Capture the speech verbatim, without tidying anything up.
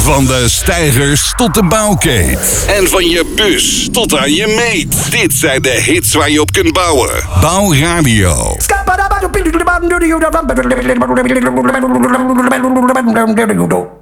Van de steigers tot de bouwkeet. En van je bus tot aan je meet. Dit zijn de hits waar je op kunt bouwen. Bouwradio. Scapa